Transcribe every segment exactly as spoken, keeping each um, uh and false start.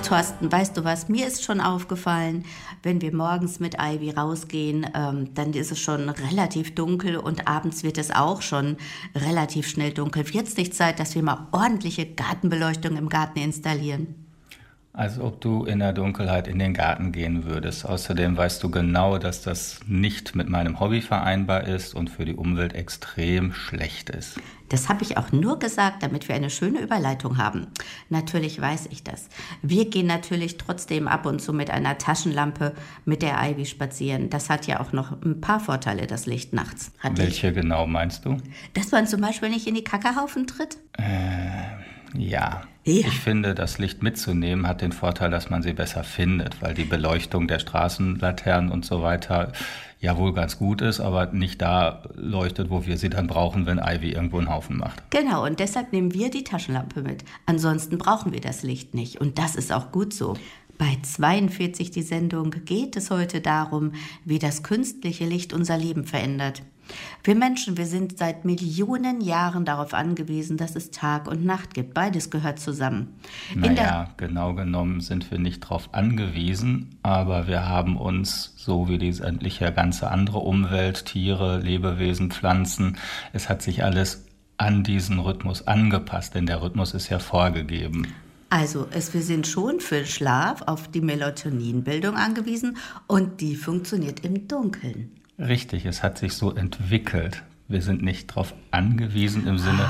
Thorsten, weißt du was, mir ist schon aufgefallen, wenn wir morgens mit Ivy rausgehen, ähm, dann ist es schon relativ dunkel und abends wird es auch schon relativ schnell dunkel. Wird es nicht Zeit, dass wir mal ordentliche Gartenbeleuchtung im Garten installieren? Als ob du in der Dunkelheit in den Garten gehen würdest. Außerdem weißt du genau, dass das nicht mit meinem Hobby vereinbar ist und für die Umwelt extrem schlecht ist. Das habe ich auch nur gesagt, damit wir eine schöne Überleitung haben. Natürlich weiß ich das. Wir gehen natürlich trotzdem ab und zu mit einer Taschenlampe mit der Ivy spazieren. Das hat ja auch noch ein paar Vorteile, das Licht nachts. Hat Welche Licht. genau meinst du? Dass man zum Beispiel nicht in die Kackerhaufen tritt? Äh, ja. Ja. Ich finde, das Licht mitzunehmen hat den Vorteil, dass man sie besser findet, weil die Beleuchtung der Straßenlaternen und so weiter ja wohl ganz gut ist, aber nicht da leuchtet, wo wir sie dann brauchen, wenn Ivy irgendwo einen Haufen macht. Genau, und deshalb nehmen wir die Taschenlampe mit. Ansonsten brauchen wir das Licht nicht. Und das ist auch gut so. Bei zweiundvierzig die Sendung geht es heute darum, wie das künstliche Licht unser Leben verändert. Wir Menschen, wir sind seit Millionen Jahren darauf angewiesen, dass es Tag und Nacht gibt. Beides gehört zusammen. Naja, genau genommen sind wir nicht darauf angewiesen, aber wir haben uns, so wie die sämtliche ganze andere Umwelt, Tiere, Lebewesen, Pflanzen, es hat sich alles an diesen Rhythmus angepasst, denn der Rhythmus ist ja vorgegeben. Also es, wir sind schon für Schlaf auf die Melatoninbildung angewiesen und die funktioniert im Dunkeln. Richtig, es hat sich so entwickelt. Wir sind nicht darauf angewiesen im Sinne...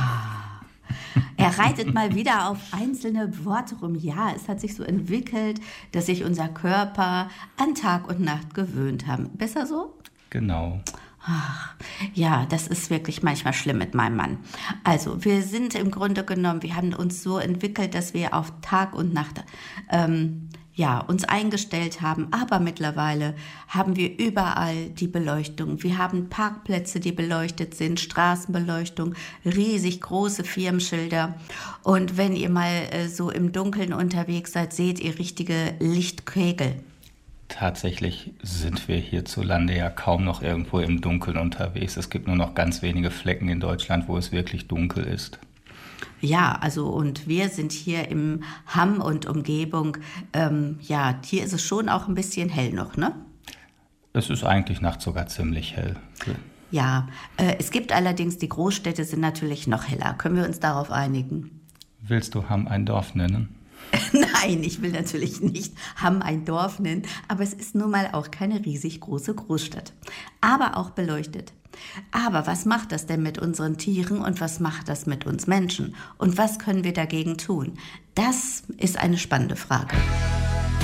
Er reitet mal wieder auf einzelne Worte rum. Ja, es hat sich so entwickelt, dass sich unser Körper an Tag und Nacht gewöhnt haben. Besser so? Genau. Ach, ja, das ist wirklich manchmal schlimm mit meinem Mann. Also, wir sind im Grunde genommen, wir haben uns so entwickelt, dass wir auf Tag und Nacht ähm, ja, uns eingestellt haben. Aber mittlerweile haben wir überall die Beleuchtung. Wir haben Parkplätze, die beleuchtet sind, Straßenbeleuchtung, riesig große Firmenschilder. Und wenn ihr mal äh, so im Dunkeln unterwegs seid, seht ihr richtige Lichtkegel. Tatsächlich sind wir hierzulande ja kaum noch irgendwo im Dunkeln unterwegs. Es gibt nur noch ganz wenige Flecken in Deutschland, wo es wirklich dunkel ist. Ja, also und wir sind hier im Hamm und Umgebung. Ähm, ja, hier ist es schon auch ein bisschen hell noch, ne? Es ist eigentlich nachts sogar ziemlich hell. Ja, äh, es gibt allerdings, die Großstädte sind natürlich noch heller. Können wir uns darauf einigen? Willst du Hamm ein Dorf nennen? Nein, ich will natürlich nicht Hamm ein Dorf nennen, aber es ist nun mal auch keine riesig große Großstadt. Aber auch beleuchtet. Aber was macht das denn mit unseren Tieren und was macht das mit uns Menschen? Und was können wir dagegen tun? Das ist eine spannende Frage.